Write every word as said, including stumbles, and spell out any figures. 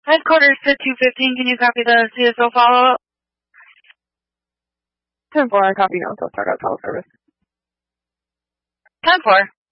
Headquarters to two fifteen, can you copy the C S O follow-up? ten four, I copy now, so start out call service. ten four.